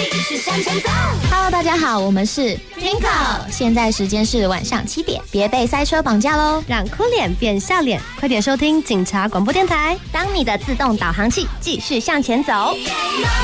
继续向前走。 Hello， 大家好，我们是 Twinkle， 现在时间是晚上7点，别被塞车绑架喽， 让哭脸变笑脸，快点收听警察广播电台， 当你的自动导航器继续向前走。